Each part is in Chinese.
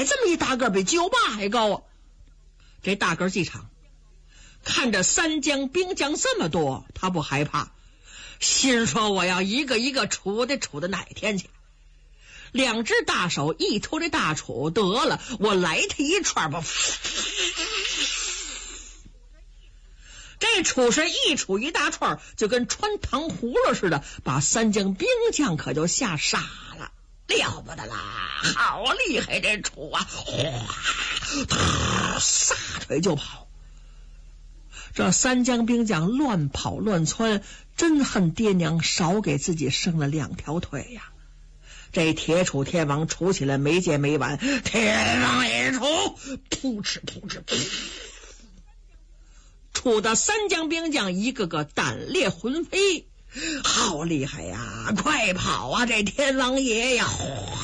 这么一大个比巨无霸还高啊！这大个机场看着三江兵将这么多，他不害怕，心说我要一个一个杵的哪天去？两只大手一抽这大杵，得了，我来他一串吧！这杵是一杵一大串，就跟穿糖葫芦似的，把三江兵将可就吓傻了，了不得啦！好厉害这杵啊！哗，撒腿就跑。这三江兵将乱跑乱窜，真恨爹娘少给自己生了2条腿呀！这铁杵天王杵起来没完没完，天王一杵，扑哧扑哧扑，杵的三江兵将一个个胆裂魂飞，好厉害呀！快跑啊，这天王爷呀！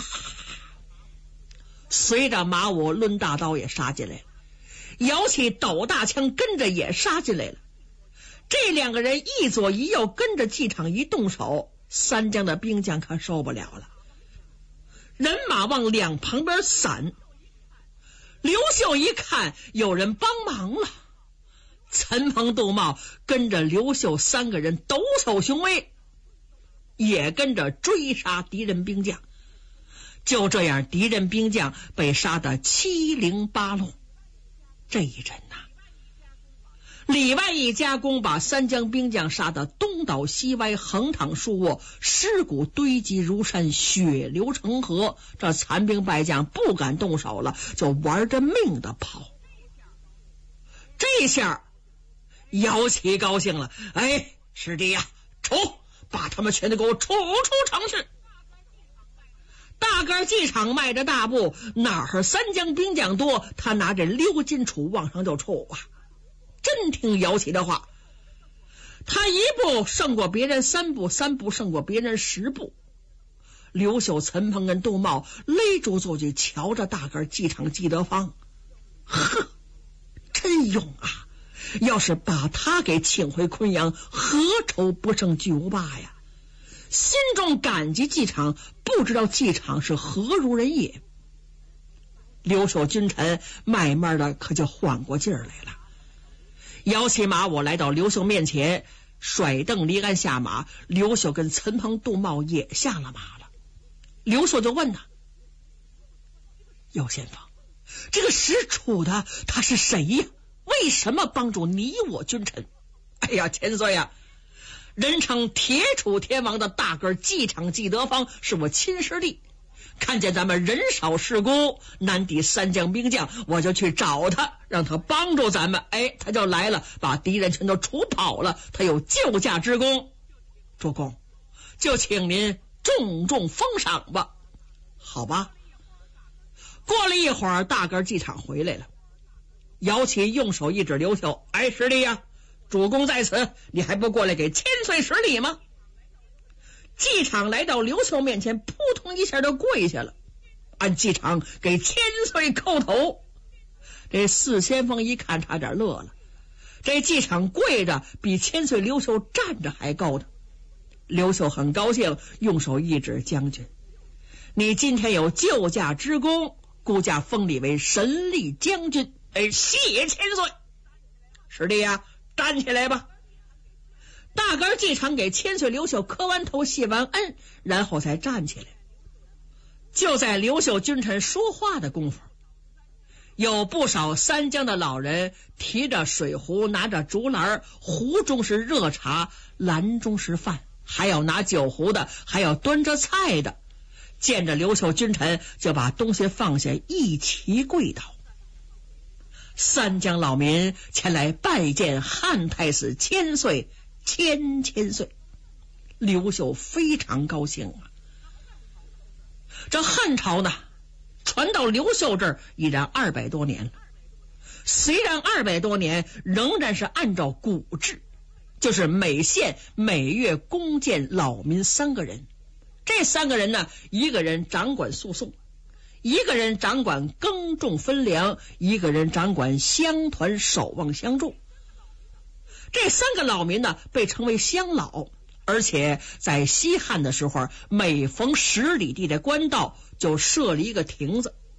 随着马武抡大刀也杀进来了，摇起斗大枪跟着也杀进来了。这2个人一左一右跟着机场一动手，三江的兵将可受不了了，人马往两旁边散。刘秀一看有人帮忙了，陈鹏、杜茂跟着刘秀3个人抖擞雄威，也跟着追杀敌人兵将。就这样，敌人兵将被杀得七零八落。这一阵呐，里外一家公把三江兵将杀得东倒西歪，横躺竖卧，尸骨堆积如山，血流成河。这残兵败将不敢动手了，就玩着命的跑。这下姚启高兴了，哎，师弟呀，杵，把他们全都给我杵出城去。大个机场迈着大步，哪儿三江兵将多，他拿着鎏金杵往上就杵啊！真听姚启的话，他一步胜过别人3步，3步胜过别人10步。刘秀、陈鹏跟杜茂勒住坐骑，瞧着大个机场季德芳，呵，真勇啊！要是把他给请回昆阳，何愁不胜巨无霸呀？心中感激季场，不知道季场是何如人也。留守君臣慢慢的可就缓过劲儿来了。摇起马我来到刘秀面前，甩蹬离鞍下马，刘秀跟陈鹏、杜茂也下了马了。刘秀就问他：姚先锋，这个使楚的他是谁呀？为什么帮助你我君臣？哎呀，千岁呀，人称铁杵天王的大个机场季德芳是我亲师弟，看见咱们人少势孤，难敌三江兵将，我就去找他，让他帮助咱们。哎，他就来了，把敌人全都除跑了，他有救驾之功。主公，就请您重重封赏吧。好吧。过了一会儿，大个机场回来了，姚启用手一指刘秀：哎，师弟呀，主公在此，你还不过来给千岁施礼吗？机场来到刘秀面前，扑通一下就跪下了，按机场给千岁叩头。这四先锋一看差点乐了，这机场跪着比千岁刘秀站着还高的。刘秀很高兴，用手一指：将军，你今天有救驾之功，孤家封你为神力将军。哎，谢千岁。师弟呀，站起来吧。大个机场给千岁刘秀磕完头谢完恩，然后才站起来。就在刘秀君臣说话的功夫，有不少三江的老人提着水壶，拿着竹篮，壶中是热茶，篮中是饭，还有拿酒壶的，还有端着菜的。见着刘秀君臣，就把东西放下，一齐跪倒。三江老民前来拜见汉太子千岁，千岁。刘秀非常高兴啊。这汉朝呢，传到刘秀这儿已然200多年了。虽然200多年，仍然是按照古制，就是每县每月公建老民3个人。这3个人呢，一个人掌管诉讼，一个人掌管耕种分粮，一个人掌管乡团守望相助。这3个老民呢，被称为乡老，而且在西汉的时候，每逢10里地的官道就设了一个亭子，